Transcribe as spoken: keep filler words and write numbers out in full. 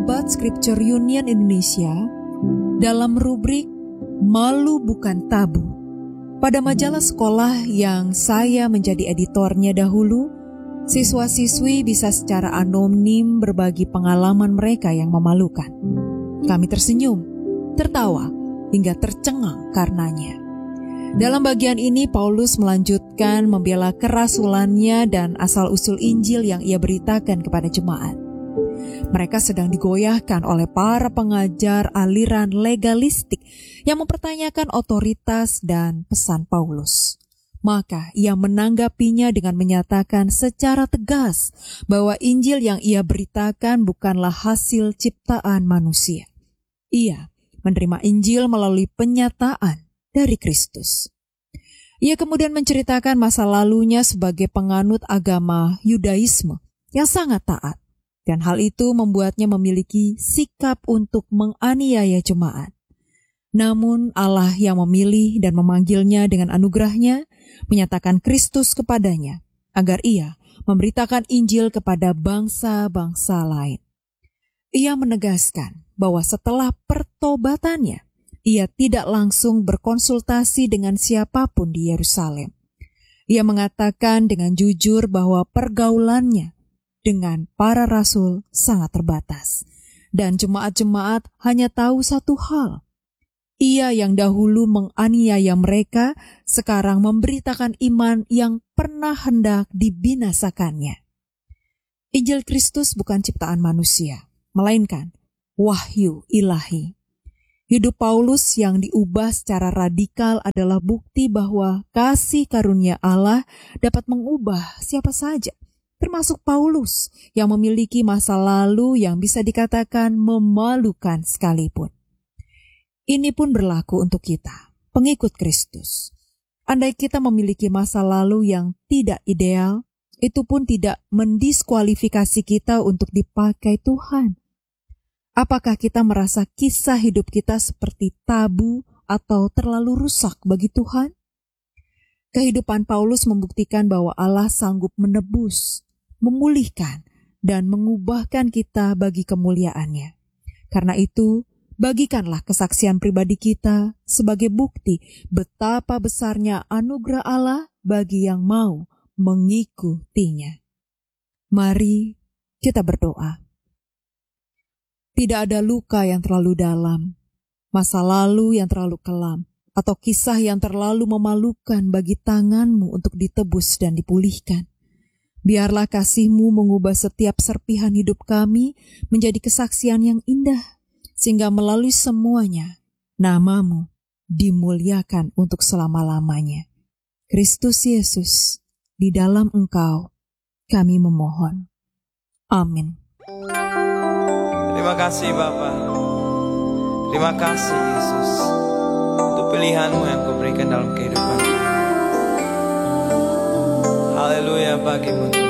sahabat Scripture Union Indonesia dalam rubrik Malu Bukan Tabu. Pada majalah sekolah yang saya menjadi editornya dahulu, siswa-siswi bisa secara anonim berbagi pengalaman mereka yang memalukan. Kami tersenyum, tertawa, hingga tercengang karenanya. Dalam bagian ini, Paulus melanjutkan membela kerasulannya dan asal-usul Injil yang ia beritakan kepada jemaat. Mereka sedang digoyahkan oleh para pengajar aliran legalistik yang mempertanyakan otoritas dan pesan Paulus. Maka ia menanggapinya dengan menyatakan secara tegas bahwa Injil yang ia beritakan bukanlah hasil ciptaan manusia. Ia menerima Injil melalui penyataan dari Kristus. Ia kemudian menceritakan masa lalunya sebagai penganut agama Yudaisme yang sangat taat. Dan hal itu membuatnya memiliki sikap untuk menganiaya jemaat. Namun Allah yang memilih dan memanggilnya dengan anugerahnya, menyatakan Kristus kepadanya, agar ia memberitakan Injil kepada bangsa-bangsa lain. Ia menegaskan bahwa setelah pertobatannya, ia tidak langsung berkonsultasi dengan siapapun di Yerusalem. Ia mengatakan dengan jujur bahwa pergaulannya dengan para rasul sangat terbatas. Dan jemaat-jemaat hanya tahu satu hal. Ia yang dahulu menganiaya mereka, sekarang memberitakan iman yang pernah hendak dibinasakannya. Injil Kristus bukan ciptaan manusia, melainkan wahyu ilahi. Hidup Paulus yang diubah secara radikal adalah bukti bahwa kasih karunia Allah dapat mengubah siapa saja, termasuk Paulus yang memiliki masa lalu yang bisa dikatakan memalukan sekalipun. Ini pun berlaku untuk kita, pengikut Kristus. Andai kita memiliki masa lalu yang tidak ideal, itu pun tidak mendiskualifikasi kita untuk dipakai Tuhan. Apakah kita merasa kisah hidup kita seperti tabu atau terlalu rusak bagi Tuhan? Kehidupan Paulus membuktikan bahwa Allah sanggup menebus, memulihkan, dan mengubahkan kita bagi kemuliaannya. Karena itu, bagikanlah kesaksian pribadi kita sebagai bukti betapa besarnya anugerah Allah bagi yang mau mengikutinya. Mari kita berdoa. Tidak ada luka yang terlalu dalam, masa lalu yang terlalu kelam, atau kisah yang terlalu memalukan bagi tanganmu untuk ditebus dan dipulihkan. Biarlah kasih-Mu mengubah setiap serpihan hidup kami menjadi kesaksian yang indah, sehingga melalui semuanya, nama-Mu dimuliakan untuk selama-lamanya. Kristus Yesus, di dalam Engkau kami memohon. Amin. Terima kasih Bapa. Terima kasih Yesus untuk pilihan-Mu yang Kau berikan dalam kehidupan. Haleluya bagimu.